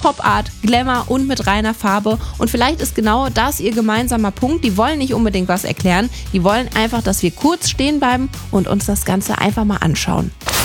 Pop-Art, Glamour und mit reiner Farbe. Und vielleicht ist genau das ihr gemeinsamer Punkt. Die wollen nicht unbedingt was erklären. Die wollen einfach, dass wir kurz stehen bleiben und uns das Ganze einfach mal anschauen.